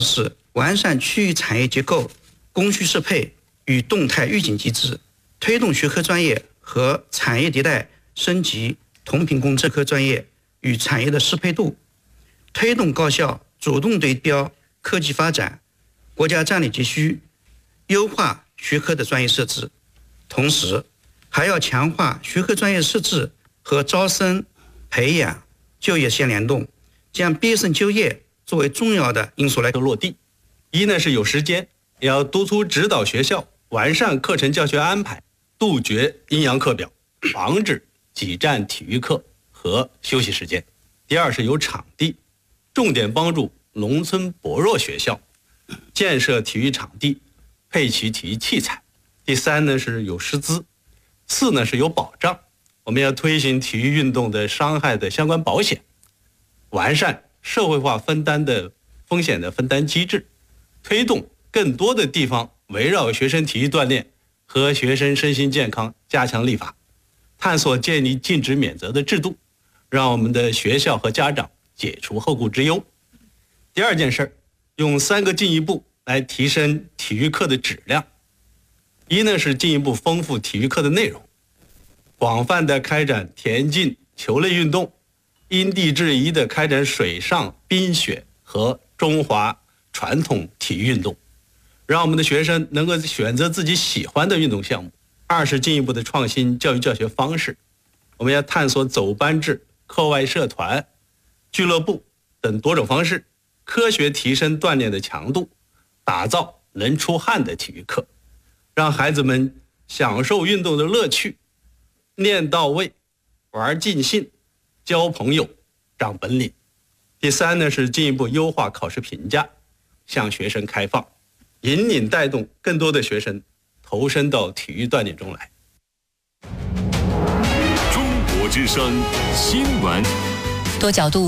是完善区域产业结构、供需适配与动态预警机制，推动学科专业和产业迭代升级同频共振科专业与产业的适配度，推动高校主动对标科技发展、国家战略急需，优化学科的专业设置。同时，还要强化学科专业设置和招生、培养、就业相联动，将毕业生就业作为重要的因素来落地。一呢是有时间，也要督促指导学校完善课程教学安排，杜绝阴阳课表，防止挤占体育课和休息时间。第二是有场地，重点帮助农村薄弱学校建设体育场地，配齐体育器材。第三呢是有师资。四呢是有保障，我们要推行体育运动的伤害的相关保险，完善社会化分担的风险的分担机制，推动更多的地方围绕学生体育锻炼和学生身心健康加强立法，探索建立禁止免责的制度，让我们的学校和家长解除后顾之忧。第二件事，用3个进一步来提升体育课的质量。一呢是进一步丰富体育课的内容，广泛的开展田径、球类运动，因地制宜的开展水上、冰雪和中华传统体育运动，让我们的学生能够选择自己喜欢的运动项目。二是进一步的创新教育教学方式，我们要探索走班制、课外社团、俱乐部等多种方式，科学提升锻炼的强度，打造能出汗的体育课，让孩子们享受运动的乐趣，练到位，玩尽兴，交朋友，长本领。第三呢是进一步优化考试评价，向学生开放，引领带动更多的学生投身到体育锻炼中来。 中国之声新闻多角度